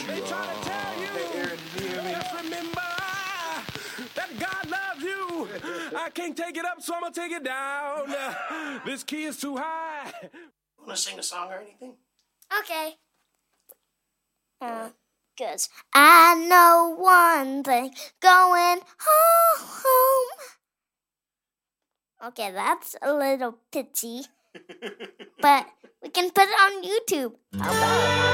They try to tell you. Hey, Aaron, did you hear me? Just remember that God loves you. I can't take it up, so I'm going to take it down. This key is too high. Want to sing a song or anything? Okay. Cause I know one thing, going home. Okay, that's a little pitchy, but we can put it on YouTube. How about it?